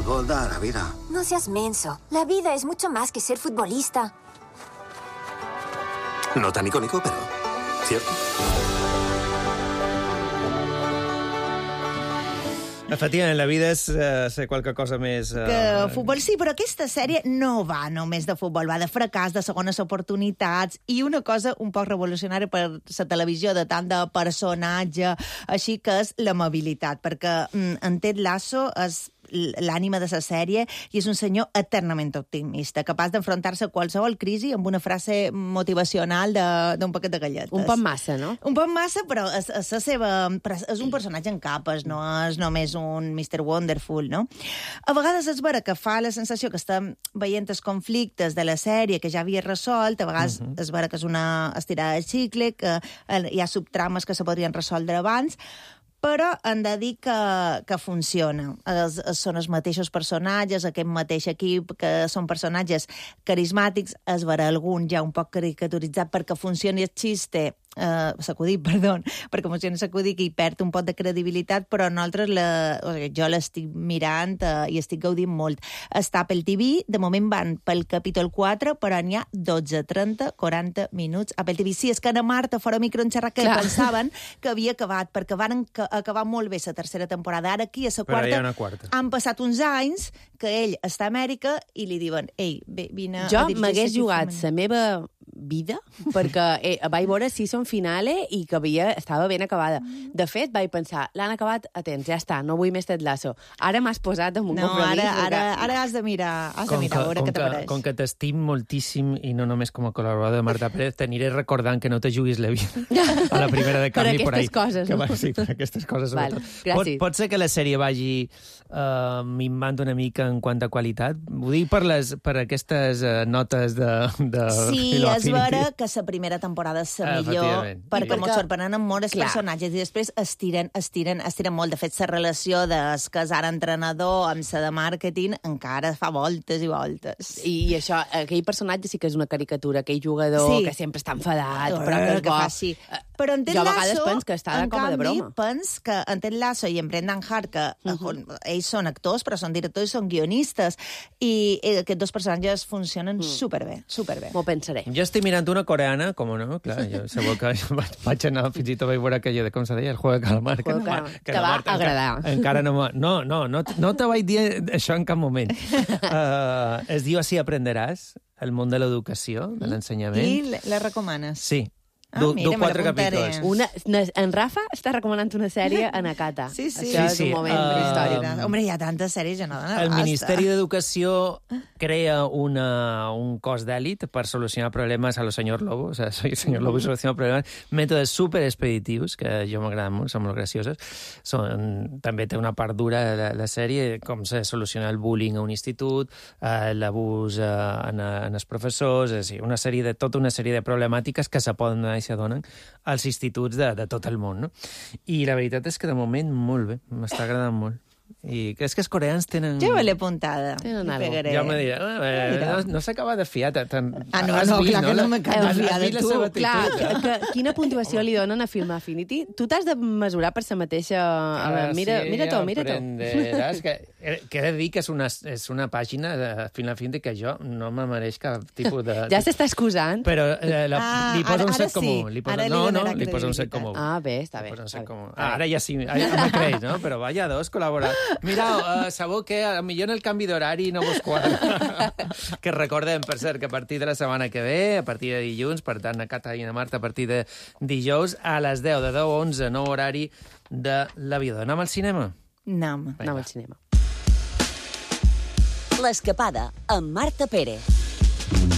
fútbol da la vida. No seas menso. La vida es mucho más que ser futbolista. No tan icónico, pero cierto. Efectivament, la vida és ser qualque cosa més... Que futbol sí, però aquesta sèrie no va només de futbol, va de fracàs, de segones oportunitats, i una cosa un poc revolucionària per la televisió de tant de personatge, així que és l'amabilitat, perquè en Ted Lasso és l'ànima de la sèrie i és un senyor eternament optimista, capaç d'enfrontar-se a qualsevol crisi amb una frase motivacional d'un paquet de galletes. Un poc massa, no? Un poc massa, però és un personatge en capes, no és només un Mr. Wonderful, no? A vegades és vera que fa la sensació que estem veient els conflictes de la sèrie que ja havia resolt, a vegades és vera que és una estirada de xicle, que hi ha subtrames que se podrien resoldre abans, però hem de dir que funciona. Són els mateixos personatges, aquest mateix equip, que són personatges carismàtics, és vera algun ja un poc caricaturitzat perquè funcioni el xiste, s'acudit, perdó, perquè funcioni s'acudit i perd un pot de credibilitat, però nosaltres jo l'estic mirant i estic gaudint molt. Està pel TV, de moment van pel capítol 4, però n'hi ha 12, 30, 40 minuts a pel TV. Sí, és que Ana Marta, fora micro en xerrar, que pensaven que havia acabat, perquè van acabar molt bé la tercera temporada. Ara aquí, a la quarta, han passat uns anys que ell està a Amèrica i li diuen, ei, vine... Jo m'hagués jugat la meva vida, perquè vaig veure Season Finale i que estava ben acabada. De fet, vaig pensar, l'han acabat a temps, ja està, no vull més Ted Lasso. Ara m'has posat en un compromís. Ara has de mirar, a veure què t'apareix. Com que t'estim moltíssim, i no només com a col·laborador de Marta Pérez, t'aniré recordant que no te juguis la vida a la primera de canvi por ahí. Per aquestes coses, no? Sí, per aquestes coses. Vale, gràcies. Pot ser que la sèrie vagi minvant una mica en quant a qualitat? Ho dic per aquestes notes de sí, és vera que la primera temporada és la millor, perquè ens sorprenen molt els personatges i després estiren molt. De fet, la relació del que és ara entrenador amb la de màrqueting encara fa voltes i voltes. I això, aquell personatge sí que és una caricatura, aquell jugador que sempre està enfadat, però que és bo. Sí. Però en Ted Lasso, jo a vegades penso que està com a de broma. Pens que en Ted Lasso i en Brendan Hart, que ells són actors, però són directors i són guionistes, i aquests dos personatges funcionen superbé, superbé. M'ho pensaré. Jo estic mirant una coreana, com no? Clar, jo segur que vaig anar, fins i tot vaig veure aquella de, com se deia, el Juego de Calamar. Que va agradar. Encara no te vaig dir això en cap moment. Es diu Así aprenderàs, el món de l'educació, de l'ensenyament. I la recomanes? Sí. Du 4 capítols. En Rafa està recomanant una sèrie a Nakata. Sí. Això és un moment històric. Hombre, hi ha tantes sèries, ja no dona basta. El Ministeri d'Educació crea un cos d'èlit per solucionar problemes a lo señor Lobo. O sea, soy el señor Lobo y soluciono problemes. Mètodes superexpeditius, que jo m'agraden molt, són molt gracioses. També té una part dura la sèrie, com se soluciona el bullying a un institut, l'abús en els professors, és a dir, tota una sèrie de problemàtiques que se poden donar i se donen als instituts de tot el món, no? I la veritat és que de moment molt bé, m'està agradant molt. I és que els coreans tenen... Jo me l'he apuntada. Jo me diré, no s'acaba de fiar. No, clar que no m'acaba de fiar de tu. Clar, quina puntuació li donen a Film Affinity? Tu t'has de mesurar per sa mateixa... Mira tu. Que he de dir que és una pàgina de Film Affinity que jo no me mereix cap tipus de... Ja s'està excusant. Però li posa un 7,1. No, li posa un 7,1. Ah, bé, està bé. Ara ja sí, me creus, no? Però vaya dos col·laborats. Mireu, sabeu que millor en el canvi d'horari no vos quadra. Que recordem, per cert, que a partir de la setmana que ve, a partir de dilluns, per tant, a Cata i a Marta, a partir de dijous, a les 10, de 10 a 11, nou horari de l'aviador. Anem al cinema? Anem al cinema. L'escapada amb Marta Pérez.